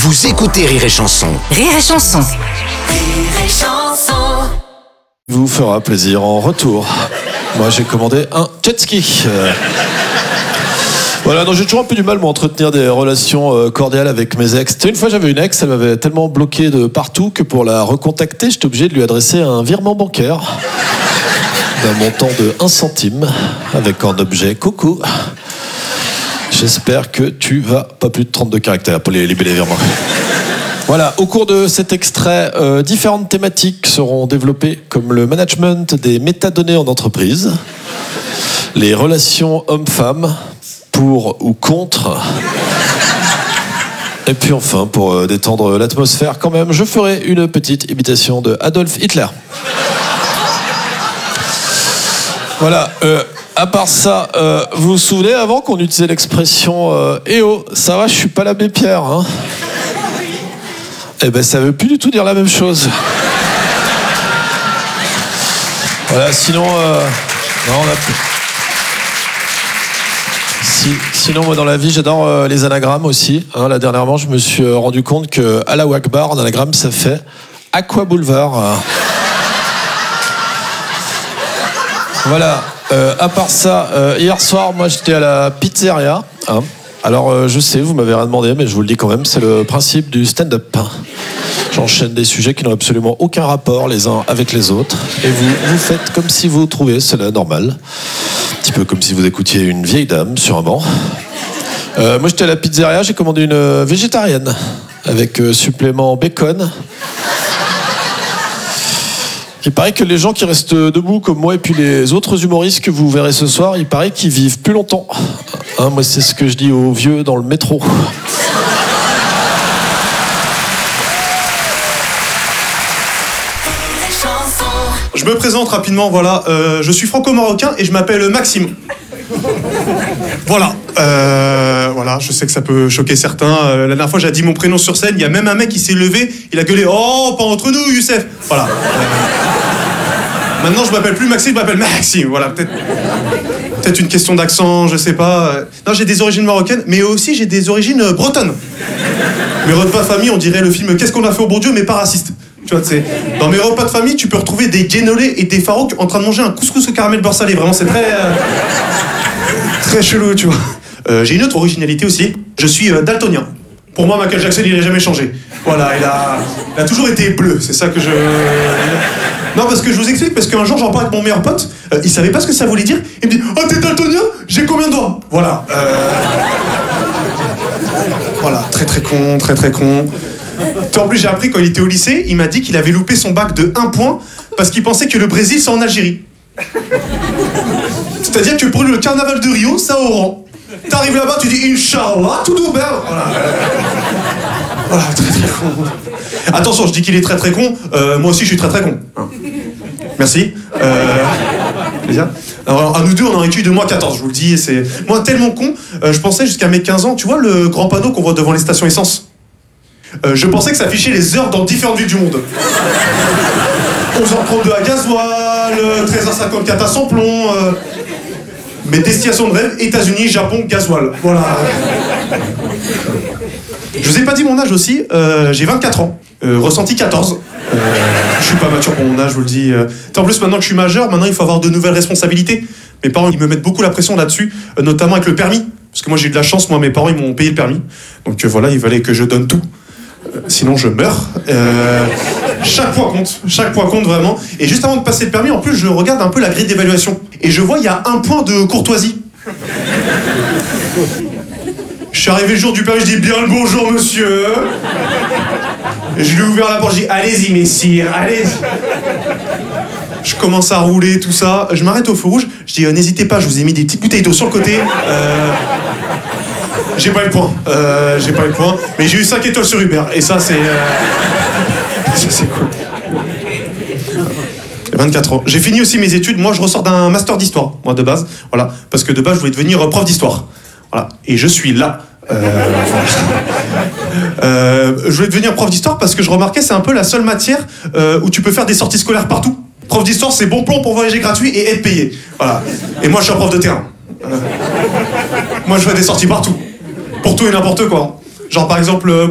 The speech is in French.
Vous écoutez Rire et Chanson. Rire et Chanson. Rire et Chanson. Vous fera plaisir en retour. Moi, j'ai commandé un jet ski. Voilà, donc j'ai toujours un peu du mal à entretenir des relations cordiales avec mes ex. Une fois, j'avais une ex, elle m'avait tellement bloqué de partout que pour la recontacter, j'étais obligé de lui adresser un virement bancaire d'un montant de 1 centime avec en objet « Coucou ». J'espère que tu vas pas plus de 32 caractères pour les libérer virements. Voilà, au cours de cet extrait, différentes thématiques seront développées comme le management des métadonnées en entreprise, les relations hommes-femmes, pour ou contre, et puis enfin, pour détendre l'atmosphère quand même, je ferai une petite imitation de Adolf Hitler. Voilà, à part ça, vous vous souvenez avant qu'on utilisait l'expression « Eh oh, ça va, je suis pas l'abbé Pierre, hein ?» Eh ben, ça veut plus du tout dire la même chose. Voilà, sinon... non, on a... Sinon, moi, dans la vie, j'adore les anagrammes aussi. Hein, là, dernièrement, je me suis rendu compte que Allahu Akbar, en anagramme, ça fait Aqua Boulevard. Voilà. À part ça, hier soir, moi, j'étais à la pizzeria. Hein. Alors, je sais, vous m'avez rien demandé, mais je vous le dis quand même, c'est le principe du stand-up. J'enchaîne des sujets qui n'ont absolument aucun rapport les uns avec les autres. Et vous faites comme si vous trouviez cela normal. Un petit peu comme si vous écoutiez une vieille dame sur un banc. Moi, j'étais à la pizzeria, j'ai commandé une végétarienne avec supplément bacon. Il paraît que les gens qui restent debout comme moi et puis les autres humoristes que vous verrez ce soir, il paraît qu'ils vivent plus longtemps. Hein, moi, c'est ce que je dis aux vieux dans le métro. Je me présente rapidement, voilà. Je suis franco-marocain et je m'appelle Maxime. Voilà. Voilà, je sais que ça peut choquer certains. La dernière fois, j'ai dit mon prénom sur scène. Il y a même un mec qui s'est levé. Il a gueulé « Oh, pas entre nous, Youssef !» Voilà. Maintenant, je m'appelle plus Maxime, je m'appelle Maxime. Voilà, peut-être une question d'accent, je sais pas. Non, j'ai des origines marocaines, mais aussi j'ai des origines bretonnes. Mes repas de famille, on dirait le film « Qu'est-ce qu'on a fait au bon Dieu ?» mais pas raciste. Tu vois, dans mes repas de famille, tu peux retrouver des guénolés et des farouks en train de manger un couscous au caramel beurre salé. Vraiment, c'est très chelou, tu vois. J'ai une autre originalité aussi. Je suis daltonien. Pour moi, Michael Jackson, il n'a jamais changé. Voilà, il a toujours été bleu. C'est ça que je... Non, parce que je vous explique, parce qu'un jour, j'en parle avec mon meilleur pote. Il savait pas ce que ça voulait dire. Il me dit « Oh, t'es daltonien ? J'ai combien de doigts ?» Voilà. Voilà, très con. En plus, j'ai appris quand il était au lycée, il m'a dit qu'il avait loupé son bac de 1 point parce qu'il pensait que le Brésil, c'est en Algérie. C'est-à-dire que pour le carnaval de Rio, ça au rang. T'arrives là-bas, tu dis Inch'Allah, tout doux, ben. Voilà, très con. Attention, je dis qu'il est très con. Moi aussi, je suis très con. Merci. Plaisir. Alors, à nous deux, on en a étudié de moi 14, je vous le dis. C'est moi tellement con. Je pensais jusqu'à mes 15 ans, tu vois le grand panneau qu'on voit devant les stations essence. Je pensais que ça affichait les heures dans différentes villes du monde. 11h32 à gasoil, 13h54 à samplon. Mes destinations de rêve, États-Unis, Japon, gasoil. Voilà. Je vous ai pas dit mon âge aussi, j'ai 24 ans. Ressenti 14. Je suis pas mature pour mon âge, je vous le dis. En plus, maintenant que je suis majeur, maintenant il faut avoir de nouvelles responsabilités. Mes parents, ils me mettent beaucoup la pression là-dessus, notamment avec le permis. Parce que moi j'ai eu de la chance, moi mes parents ils m'ont payé le permis. Donc voilà, il fallait que je donne tout. Sinon je meurs. Chaque point compte vraiment. Et juste avant de passer le permis, en plus je regarde un peu la grille d'évaluation. Et je vois il y a 1 point de courtoisie. Je suis arrivé le jour du permis, je dis bien le bonjour monsieur. Et je lui ai ouvert la porte, je dis allez-y messire, allez-y. Je commence à rouler, tout ça. Je m'arrête au feu rouge, je dis n'hésitez pas, je vous ai mis des petites bouteilles d'eau sur le côté. J'ai pas eu le point, mais j'ai eu 5 étoiles sur Uber, et ça c'est... ça c'est cool. 24 ans. J'ai fini aussi mes études, moi je ressors d'un master d'histoire, moi de base, voilà, parce que de base je voulais devenir prof d'histoire, voilà, et je suis là. Je voulais devenir prof d'histoire parce que je remarquais c'est un peu la seule matière où tu peux faire des sorties scolaires partout. Prof d'histoire c'est bon plan pour voyager gratuit et être payé, voilà. Et moi je suis un prof de terrain. Moi je fais des sorties partout. Pour tout et n'importe quoi. Genre par exemple